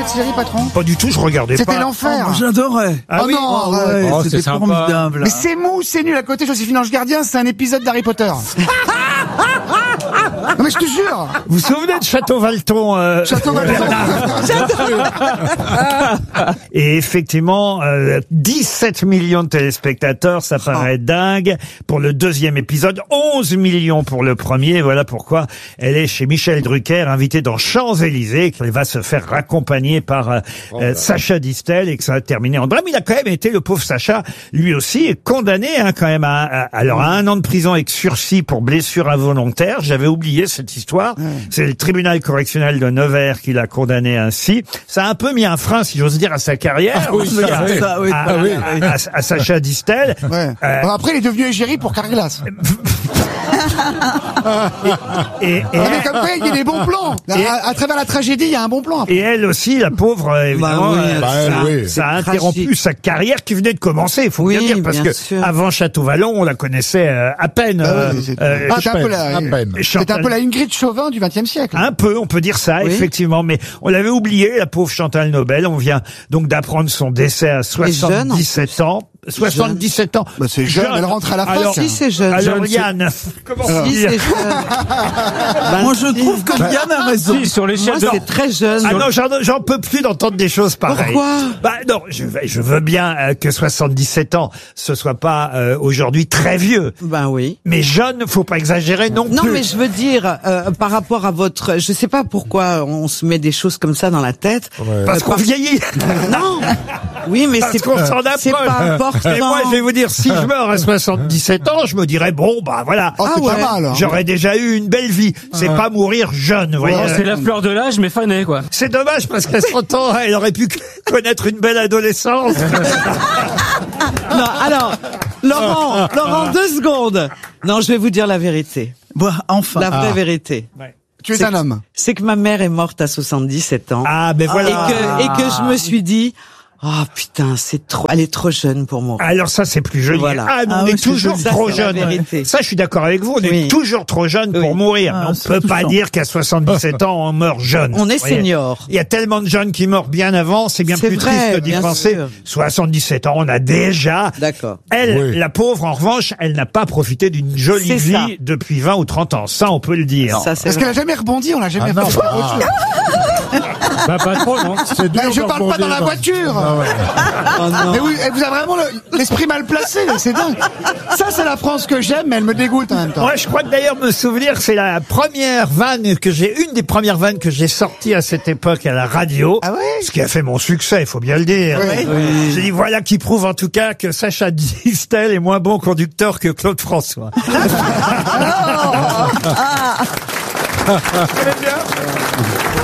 cette série, patron? Pas du tout, je regardais pas. C'était l'enfer. J'adorais. Ah oui. non, ouais. C'était sympa. formidable. Mais c'est mou, c'est nul. À côté, Joséphine Ange Gardien, c'est un épisode d'Harry Potter. Non mais je te jure. Vous vous souvenez de Château Valton Château Valton. Et effectivement, 17 millions de téléspectateurs, ça paraît dingue. Pour le deuxième épisode, 11 millions pour le premier. Voilà pourquoi elle est chez Michel Drucker, invitée dans Champs-Élysées, qu'elle va se faire raccompagner par Sacha Distel et que ça va terminer en drame. Il a quand même été, le pauvre Sacha, lui aussi, condamné quand même à 1 an de prison avec sursis pour blessure involontaire. J'avais oublié cette histoire. C'est le tribunal correctionnel de Nevers qui l'a condamné ainsi. Ça a un peu mis un frein, si j'ose dire, à sa carrière. À Sacha Distel. Ouais. Bon, après, il est devenu égérie pour Carglass. Et Mais comme quoi, il y a des bons plans. À travers la tragédie, il y a un bon plan. Après. Et elle aussi, la pauvre, évidemment, ça a interrompu sa carrière qui venait de commencer, il faut bien dire, parce que avant Château-Vallon, on la connaissait à peine. C'était un peu la Ingrid Chauvin du XXe siècle. Un peu, on peut dire ça, effectivement, mais on l'avait oublié, la pauvre Chantal Nobel. On vient donc d'apprendre son décès à 77 ans. 77 ans. Bah c'est jeune, elle rentre à la fin. Alors, si c'est jeune. Alors Yann, comment Si dire c'est jeune. Moi, je trouve que Yann a raison. Si, sur l'échelle Moi, c'est très jeune. Ah non, j'en peux plus d'entendre des choses pareilles. Pourquoi? Bah non, je veux bien que 77 ans, ce soit pas aujourd'hui très vieux. Ben oui. Mais jeune, faut pas exagérer non plus. Non, mais je veux dire, par rapport à votre, je sais pas pourquoi on se met des choses comme ça dans la tête. Parce qu'on vieillit. Non. Oui, mais Parce c'est qu'on s'en approche. c'est pas important. Et moi, je vais vous dire, si je meurs à 77 ans, je me dirais, bon, bah voilà. Oh, c'est pas mal. Hein. J'aurais déjà eu une belle vie. C'est pas mourir jeune, vous voyez. C'est la fleur de l'âge, mais fanée, quoi. C'est dommage parce qu'à 100 ans, elle aurait pu connaître une belle adolescence. Non, alors, Laurent, 2 secondes. Non, je vais vous dire la vérité. Bon, enfin. La vraie vérité. Tu es un homme. C'est que ma mère est morte à 77 ans. Ah, ben voilà. Et que je me suis dit, oh putain, elle est trop jeune pour mourir. Alors ça, c'est plus joli. Voilà. Ah, mais on est toujours ça, trop c'est la jeune. vérité. Ça, je suis d'accord avec vous. On est Oui. toujours trop jeune pour mourir. Ah, Mais on c'est peut pas touchant. dire qu'à 77 ans, on meurt jeune. On est Vous voyez. senior. Il y a tellement de jeunes qui meurent bien avant. C'est bien C'est plus vrai, triste d'y bien penser. sûr. 77 ans, on a déjà. D'accord. Elle, la pauvre, en revanche, elle n'a pas profité d'une jolie C'est vie ça. depuis 20 ou 30 ans. Ça, on peut le dire. Ça, c'est Est-ce vrai. qu'elle a jamais rebondi? On l'a jamais fait. Bah, pas trop, non. Je parle pas dans la voiture. Oh non. Mais oui, vous avez vraiment l'esprit mal placé, là, c'est dingue. Ça, c'est la France que j'aime, mais elle me dégoûte en même temps. Moi, je crois que d'ailleurs me souvenir, c'est la première vanne que une des premières vannes que j'ai sorties à cette époque à la radio. Ah ouais? Ce qui a fait mon succès, il faut bien le dire. Oui. J'ai dit, voilà qui prouve en tout cas que Sacha Distel est moins bon conducteur que Claude François. Elle est bien.